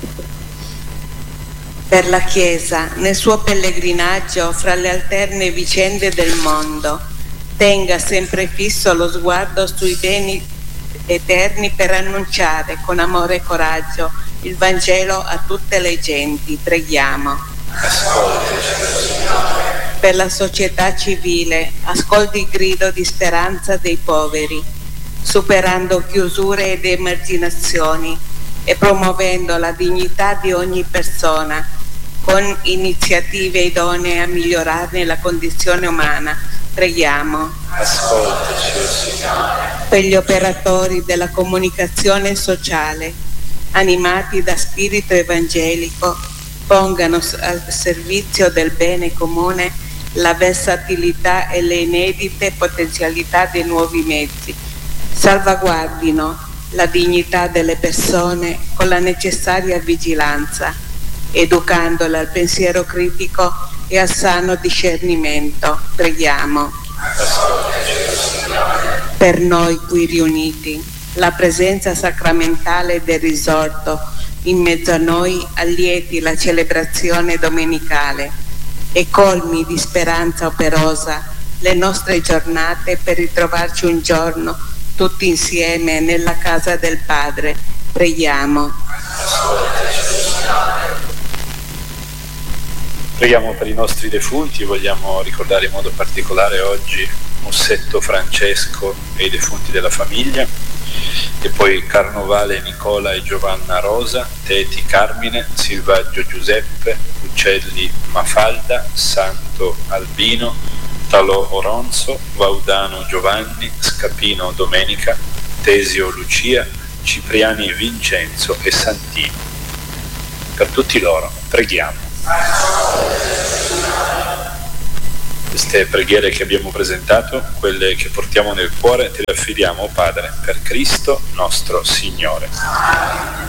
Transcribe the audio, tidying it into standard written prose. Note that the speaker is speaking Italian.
Per la Chiesa, nel suo pellegrinaggio fra le alterne vicende del mondo, tenga sempre fisso lo sguardo sui beni eterni per annunciare con amore e coraggio il Vangelo a tutte le genti. Preghiamo. Per la società civile, ascolti il grido di speranza dei poveri, superando chiusure ed emarginazioni e promuovendo la dignità di ogni persona con iniziative idonee a migliorarne la condizione umana. Preghiamo. Ascoltaci, o Signore. Per gli operatori della comunicazione sociale, animati da spirito evangelico, pongano al servizio del bene comune la versatilità e le inedite potenzialità dei nuovi mezzi. Salvaguardino la dignità delle persone con la necessaria vigilanza, educandole al pensiero critico e al sano discernimento. Preghiamo. Per noi qui riuniti, la presenza sacramentale del risorto in mezzo a noi allieti la celebrazione domenicale e colmi di speranza operosa le nostre giornate per ritrovarci un giorno tutti insieme nella casa del Padre. Preghiamo. Preghiamo per i nostri defunti. Vogliamo ricordare in modo particolare oggi Mussetto Francesco e i defunti della famiglia, e poi Carnovale Nicola e Giovanna Rosa, Teti Carmine, Silvaggio Giuseppe, Uccelli Mafalda, Santo Albino, Talò Oronzo, Vaudano Giovanni, Scapino Domenica, Tesio Lucia, Cipriani Vincenzo e Santino. Per tutti loro preghiamo. Queste preghiere che abbiamo presentato, quelle che portiamo nel cuore, te le affidiamo, Padre, per Cristo nostro Signore.